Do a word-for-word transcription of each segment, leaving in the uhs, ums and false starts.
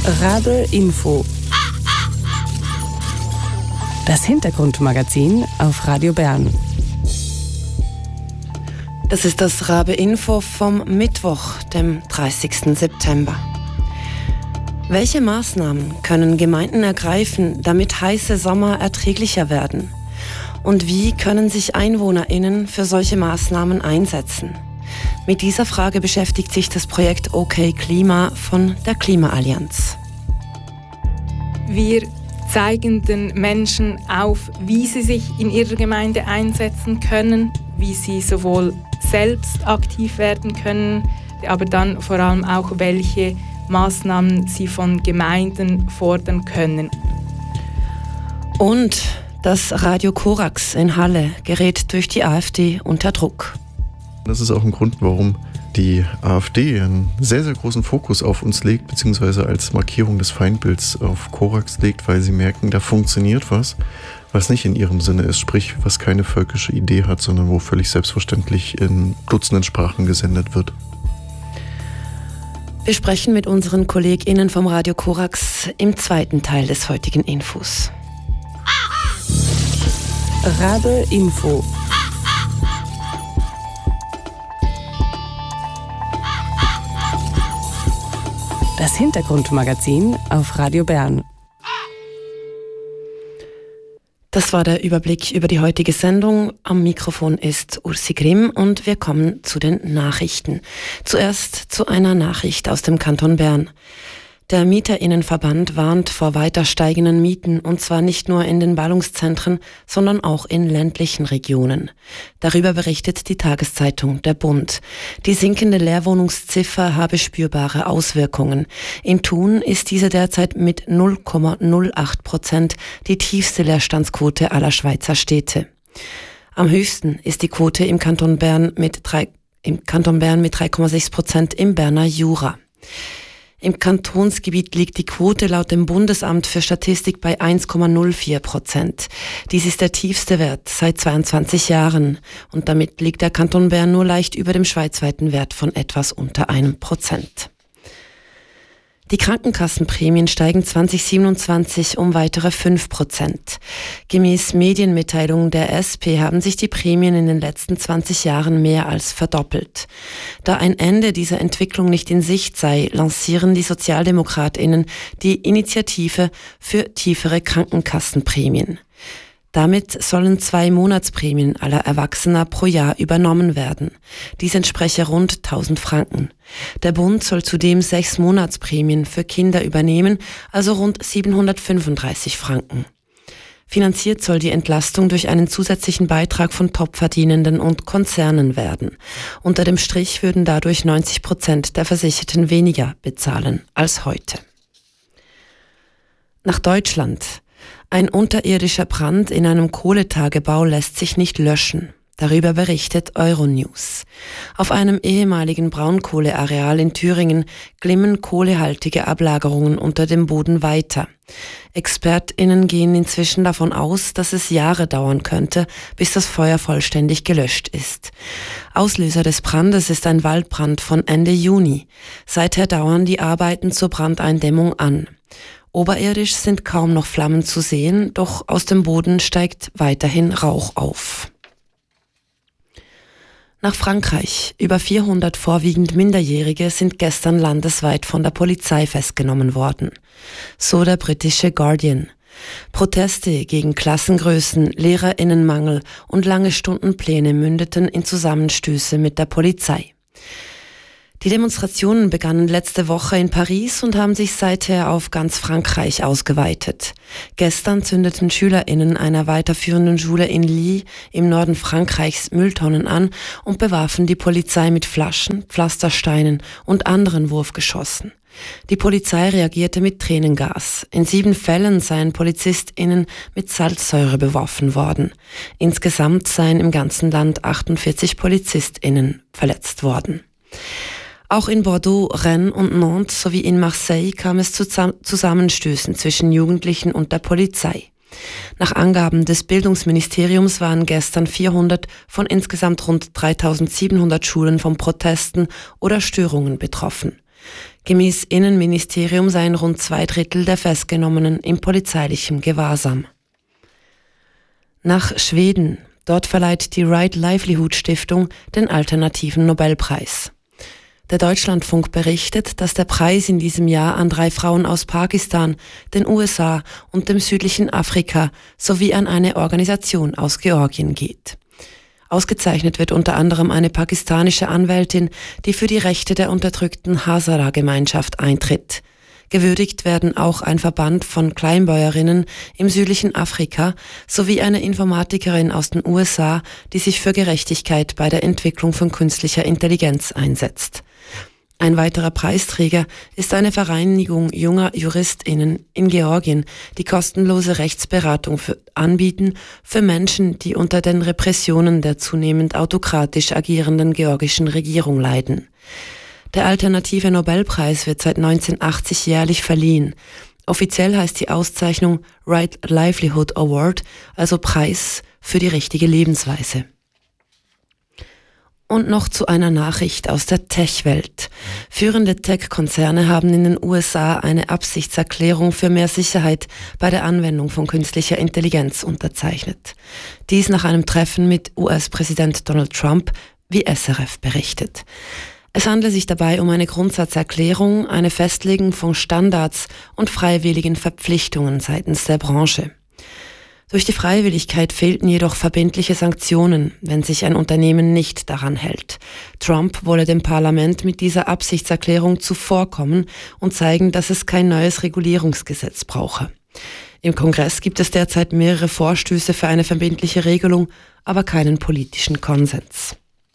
Rabe Info. Das Hintergrundmagazin auf Radio Bern. Das ist das Rabe Info vom Mittwoch, dem dreißigsten September. Welche Maßnahmen können Gemeinden ergreifen, damit heiße Sommer erträglicher werden? Und wie können sich EinwohnerInnen für solche Maßnahmen einsetzen? Mit dieser Frage beschäftigt sich das Projekt OK Klima von der Klimaallianz. Wir zeigen den Menschen auf, wie sie sich in ihrer Gemeinde einsetzen können, wie sie sowohl selbst aktiv werden können, aber dann vor allem auch, welche Maßnahmen sie von Gemeinden fordern können. Und das Radio Korax in Halle gerät durch die AfD unter Druck. Das ist auch ein Grund, warum die AfD einen sehr, sehr großen Fokus auf uns legt, beziehungsweise als Markierung des Feindbilds auf Korax legt, weil sie merken, da funktioniert was, was nicht in ihrem Sinne ist, sprich, was keine völkische Idee hat, sondern wo völlig selbstverständlich in Dutzenden Sprachen gesendet wird. Wir sprechen mit unseren KollegInnen vom Radio Korax im zweiten Teil des heutigen Infos. Rabe Info. Das Hintergrundmagazin auf Radio Bern. Das war der Überblick über die heutige Sendung. Am Mikrofon ist Ursi Grimm und wir kommen zu den Nachrichten. Zuerst zu einer Nachricht aus dem Kanton Bern. Der MieterInnenverband warnt vor weiter steigenden Mieten, und zwar nicht nur in den Ballungszentren, sondern auch in ländlichen Regionen. Darüber berichtet die Tageszeitung Der Bund. Die sinkende Leerwohnungsziffer habe spürbare Auswirkungen. In Thun ist diese derzeit mit null Komma null acht Prozent die tiefste Leerstandsquote aller Schweizer Städte. Am höchsten ist die Quote im Kanton Bern mit drei, im Kanton Bern mit drei Komma sechs Prozent im Berner Jura. Im Kantonsgebiet liegt die Quote laut dem Bundesamt für Statistik bei eins Komma null vier Prozent. Dies ist der tiefste Wert seit zweiundzwanzig Jahren und damit liegt der Kanton Bern nur leicht über dem schweizweiten Wert von etwas unter einem Prozent. Die Krankenkassenprämien steigen zwanzig siebenundzwanzig um weitere fünf Prozent. Gemäß Medienmitteilungen der S P haben sich die Prämien in den letzten zwanzig Jahren mehr als verdoppelt. Da ein Ende dieser Entwicklung nicht in Sicht sei, lancieren die SozialdemokratInnen die Initiative für tiefere Krankenkassenprämien. Damit sollen zwei Monatsprämien aller Erwachsener pro Jahr übernommen werden. Dies entspreche rund tausend Franken. Der Bund soll zudem sechs Monatsprämien für Kinder übernehmen, also rund siebenhundertfünfunddreißig Franken. Finanziert soll die Entlastung durch einen zusätzlichen Beitrag von Topverdienenden und Konzernen werden. Unter dem Strich würden dadurch neunzig Prozent der Versicherten weniger bezahlen als heute. Nach Deutschland. Ein unterirdischer Brand in einem Kohletagebau lässt sich nicht löschen. Darüber berichtet Euronews. Auf einem ehemaligen Braunkohleareal in Thüringen glimmen kohlehaltige Ablagerungen unter dem Boden weiter. ExpertInnen gehen inzwischen davon aus, dass es Jahre dauern könnte, bis das Feuer vollständig gelöscht ist. Auslöser des Brandes ist ein Waldbrand von Ende Juni. Seither dauern die Arbeiten zur Brandeindämmung an. Oberirdisch sind kaum noch Flammen zu sehen, doch aus dem Boden steigt weiterhin Rauch auf. Nach Frankreich. Über vierhundert vorwiegend Minderjährige sind gestern landesweit von der Polizei festgenommen worden. So der britische Guardian. Proteste gegen Klassengrößen, LehrerInnenmangel und lange Stundenpläne mündeten in Zusammenstöße mit der Polizei. Die Demonstrationen begannen letzte Woche in Paris und haben sich seither auf ganz Frankreich ausgeweitet. Gestern zündeten SchülerInnen einer weiterführenden Schule in Lille im Norden Frankreichs Mülltonnen an und bewarfen die Polizei mit Flaschen, Pflastersteinen und anderen Wurfgeschossen. Die Polizei reagierte mit Tränengas. In sieben Fällen seien PolizistInnen mit Salzsäure beworfen worden. Insgesamt seien im ganzen Land achtundvierzig PolizistInnen verletzt worden. Auch in Bordeaux, Rennes und Nantes sowie in Marseille kam es zu Zusammenstößen zwischen Jugendlichen und der Polizei. Nach Angaben des Bildungsministeriums waren gestern vierhundert von insgesamt rund dreitausendsiebenhundert Schulen von Protesten oder Störungen betroffen. Gemäß Innenministerium seien rund zwei Drittel der Festgenommenen in polizeilichem Gewahrsam. Nach Schweden. Dort verleiht die Right Livelihood Stiftung den alternativen Nobelpreis. Der Deutschlandfunk berichtet, dass der Preis in diesem Jahr an drei Frauen aus Pakistan, den U S A und dem südlichen Afrika sowie an eine Organisation aus Georgien geht. Ausgezeichnet wird unter anderem eine pakistanische Anwältin, die für die Rechte der unterdrückten Hazara-Gemeinschaft eintritt. Gewürdigt werden auch ein Verband von Kleinbäuerinnen im südlichen Afrika sowie eine Informatikerin aus den U S A, die sich für Gerechtigkeit bei der Entwicklung von künstlicher Intelligenz einsetzt. Ein weiterer Preisträger ist eine Vereinigung junger JuristInnen in Georgien, die kostenlose Rechtsberatung für, anbieten für Menschen, die unter den Repressionen der zunehmend autokratisch agierenden georgischen Regierung leiden. Der alternative Nobelpreis wird seit neunzehnhundertachtzig jährlich verliehen. Offiziell heißt die Auszeichnung Right Livelihood Award, also Preis für die richtige Lebensweise. Und noch zu einer Nachricht aus der Tech-Welt. Führende Tech-Konzerne haben in den U S A eine Absichtserklärung für mehr Sicherheit bei der Anwendung von künstlicher Intelligenz unterzeichnet. Dies nach einem Treffen mit U S-Präsident Donald Trump, wie S R F berichtet. Es handelt sich dabei um eine Grundsatzerklärung, eine Festlegung von Standards und freiwilligen Verpflichtungen seitens der Branche. Durch die Freiwilligkeit fehlten jedoch verbindliche Sanktionen, wenn sich ein Unternehmen nicht daran hält. Trump wolle dem Parlament mit dieser Absichtserklärung zuvorkommen und zeigen, dass es kein neues Regulierungsgesetz brauche. Im Kongress gibt es derzeit mehrere Vorstöße für eine verbindliche Regelung, aber keinen politischen Konsens.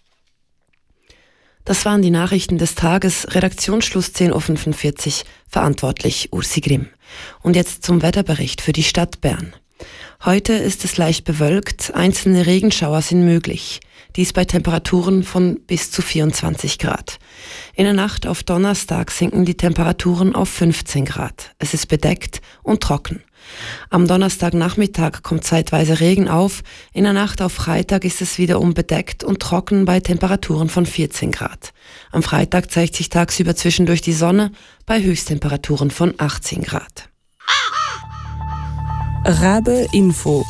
Das waren die Nachrichten des Tages, Redaktionsschluss zehn Uhr fünfundvierzig, verantwortlich Ursi Grimm. Und jetzt zum Wetterbericht für die Stadt Bern. Heute ist es leicht bewölkt, einzelne Regenschauer sind möglich. Dies bei Temperaturen von bis zu vierundzwanzig Grad. In der Nacht auf Donnerstag sinken die Temperaturen auf fünfzehn Grad. Es ist bedeckt und trocken. Am Donnerstagnachmittag kommt zeitweise Regen auf. In der Nacht auf Freitag ist es wiederum bedeckt und trocken bei Temperaturen von vierzehn Grad. Am Freitag zeigt sich tagsüber zwischendurch die Sonne bei Höchsttemperaturen von achtzehn Grad. Rabe Info.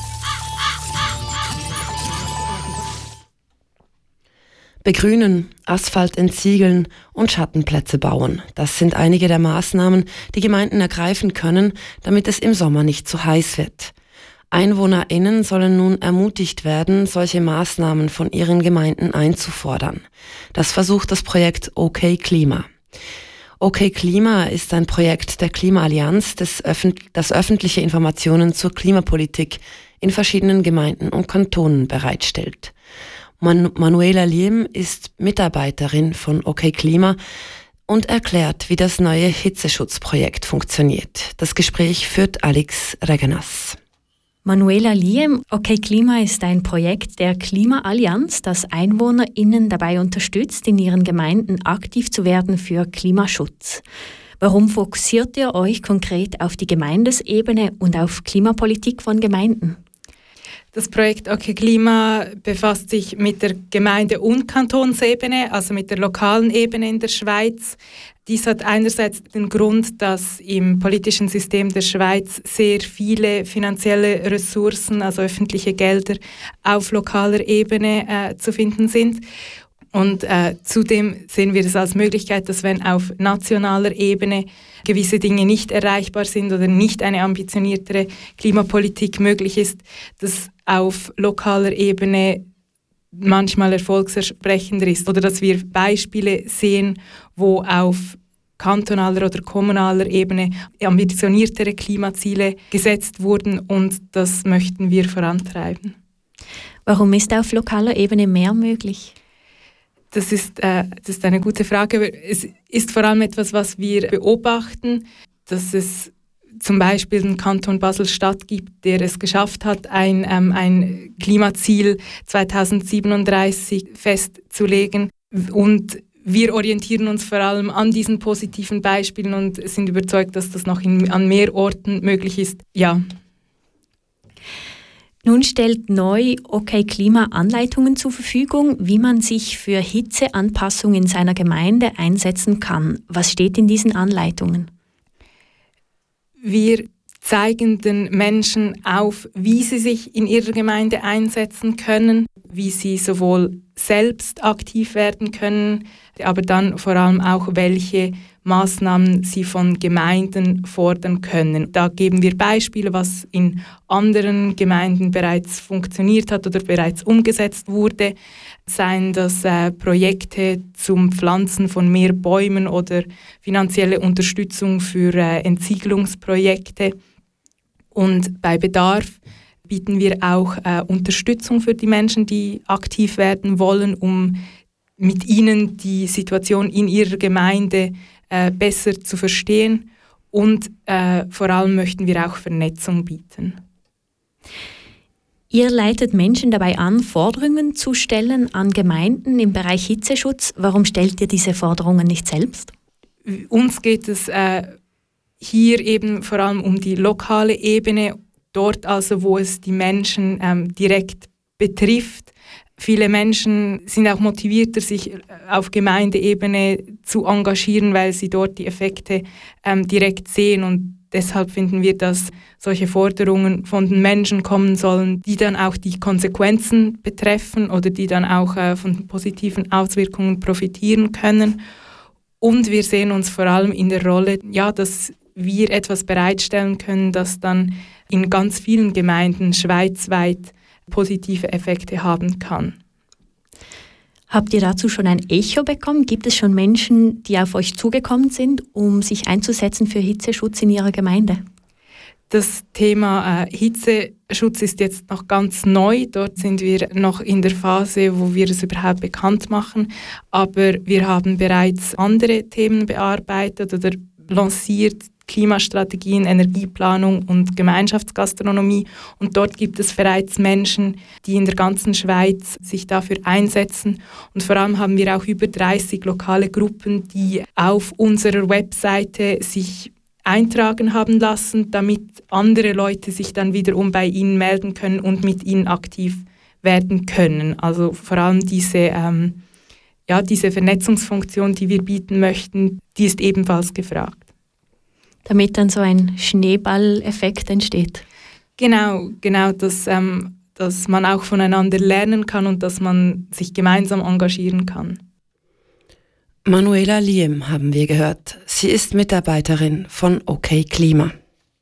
Begrünen, Asphalt entsiegeln und Schattenplätze bauen. Das sind einige der Maßnahmen, die Gemeinden ergreifen können, damit es im Sommer nicht zu heiß wird. EinwohnerInnen sollen nun ermutigt werden, solche Maßnahmen von ihren Gemeinden einzufordern. Das versucht das Projekt OK Klima. OK Klima ist ein Projekt der Klimaallianz, das, öffent- das öffentliche Informationen zur Klimapolitik in verschiedenen Gemeinden und Kantonen bereitstellt. Man- Manuela Liem ist Mitarbeiterin von OK Klima und erklärt, wie das neue Hitzeschutzprojekt funktioniert. Das Gespräch führt Alex Regenas. Manuela Liem, OK Klima ist ein Projekt der Klimaallianz, das EinwohnerInnen dabei unterstützt, in ihren Gemeinden aktiv zu werden für Klimaschutz. Warum fokussiert ihr euch konkret auf die Gemeindesebene und auf Klimapolitik von Gemeinden? Das Projekt OK Klima befasst sich mit der Gemeinde- und Kantonsebene, also mit der lokalen Ebene in der Schweiz. Dies hat einerseits den Grund, dass im politischen System der Schweiz sehr viele finanzielle Ressourcen, also öffentliche Gelder, auf lokaler Ebene äh, zu finden sind. Und äh, zudem sehen wir es als Möglichkeit, dass wenn auf nationaler Ebene gewisse Dinge nicht erreichbar sind oder nicht eine ambitioniertere Klimapolitik möglich ist, dass auf lokaler Ebene manchmal erfolgsversprechender ist oder dass wir Beispiele sehen, wo auf kantonaler oder kommunaler Ebene ambitioniertere Klimaziele gesetzt wurden und das möchten wir vorantreiben. Warum ist auf lokaler Ebene mehr möglich? Das ist, äh, das ist eine gute Frage. Es ist vor allem etwas, was wir beobachten, dass es zum Beispiel den Kanton Basel-Stadt gibt, der es geschafft hat, ein, ähm, ein Klimaziel zweitausendsiebenunddreißig festzulegen. Und wir orientieren uns vor allem an diesen positiven Beispielen und sind überzeugt, dass das noch in, an mehr Orten möglich ist. Ja. Nun stellt neu OK Klima Anleitungen zur Verfügung, wie man sich für Hitzeanpassung in seiner Gemeinde einsetzen kann. Was steht in diesen Anleitungen? Wir zeigen den Menschen auf, wie sie sich in ihrer Gemeinde einsetzen können, wie sie sowohl selbst aktiv werden können, aber dann vor allem auch, welche Maßnahmen sie von Gemeinden fordern können. Da geben wir Beispiele, was in anderen Gemeinden bereits funktioniert hat oder bereits umgesetzt wurde, seien das äh, Projekte zum Pflanzen von mehr Bäumen oder finanzielle Unterstützung für äh, Entsiegelungsprojekte. Und bei Bedarf bieten wir auch äh, Unterstützung für die Menschen, die aktiv werden wollen, um mit ihnen die Situation in ihrer Gemeinde äh, besser zu verstehen. Und äh, vor allem möchten wir auch Vernetzung bieten. Ihr leitet Menschen dabei an, Forderungen zu stellen an Gemeinden im Bereich Hitzeschutz. Warum stellt ihr diese Forderungen nicht selbst? Uns geht es äh, hier eben vor allem um die lokale Ebene, dort also, wo es die Menschen ähm, direkt betrifft. Viele Menschen sind auch motivierter, sich auf Gemeindeebene zu engagieren, weil sie dort die Effekte ähm, direkt sehen. Und deshalb finden wir, dass solche Forderungen von den Menschen kommen sollen, die dann auch die Konsequenzen betreffen oder die dann auch äh, von positiven Auswirkungen profitieren können. Und wir sehen uns vor allem in der Rolle, ja, dass wir etwas bereitstellen können, das dann in ganz vielen Gemeinden schweizweit positive Effekte haben kann. Habt ihr dazu schon ein Echo bekommen? Gibt es schon Menschen, die auf euch zugekommen sind, um sich einzusetzen für Hitzeschutz in ihrer Gemeinde? Das Thema äh, Hitzeschutz ist jetzt noch ganz neu. Dort sind wir noch in der Phase, wo wir es überhaupt bekannt machen. Aber wir haben bereits andere Themen bearbeitet oder lanciert, Klimastrategien, Energieplanung und Gemeinschaftsgastronomie. Und dort gibt es bereits Menschen, die in der ganzen Schweiz sich dafür einsetzen. Und vor allem haben wir auch über dreißig lokale Gruppen, die auf unserer Webseite sich eintragen haben lassen, damit andere Leute sich dann wiederum bei ihnen melden können und mit ihnen aktiv werden können. Also vor allem diese, ähm, ja, diese Vernetzungsfunktion, die wir bieten möchten, die ist ebenfalls gefragt. Damit dann so ein Schneeballeffekt entsteht. Genau, genau, dass, ähm, dass man auch voneinander lernen kann und dass man sich gemeinsam engagieren kann. Manuela Liem haben wir gehört. Sie ist Mitarbeiterin von OK Klima.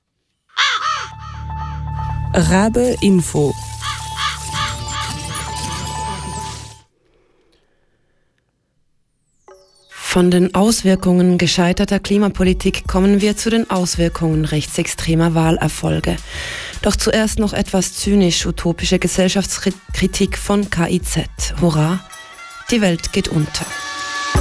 Rabe Info. Von den Auswirkungen gescheiterter Klimapolitik kommen wir zu den Auswirkungen rechtsextremer Wahlerfolge. Doch zuerst noch etwas zynisch-utopische Gesellschaftskritik von K I Z. Hurra, die Welt geht unter.